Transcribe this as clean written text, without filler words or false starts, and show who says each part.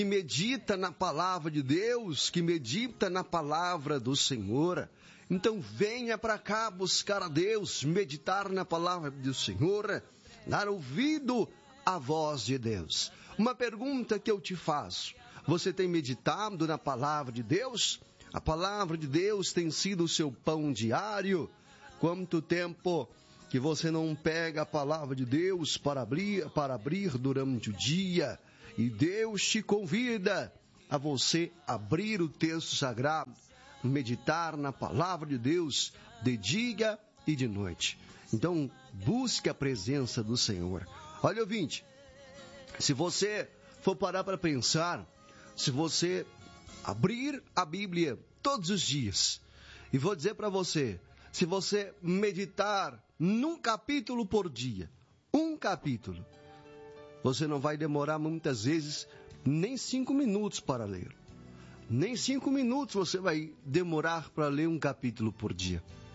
Speaker 1: que medita na palavra de Deus, que medita na palavra do Senhor. Então venha para cá buscar a Deus, meditar na palavra do Senhor, dar ouvido à voz de Deus. Uma pergunta que eu te faço: você tem meditado na palavra de Deus? A palavra de Deus tem sido o seu pão diário? Quanto tempo que você não pega a palavra de Deus para abrir durante o dia? E Deus te convida a você abrir o texto sagrado, meditar na palavra de Deus de dia e de noite. Então, busque a presença do Senhor. Olha, ouvinte, se você for parar para pensar, se você abrir a Bíblia todos os dias, e vou dizer para você, se você meditar num capítulo por dia, um capítulo, você não vai demorar muitas vezes nem 5 minutos para ler. Nem 5 minutos você vai demorar para ler um capítulo por dia.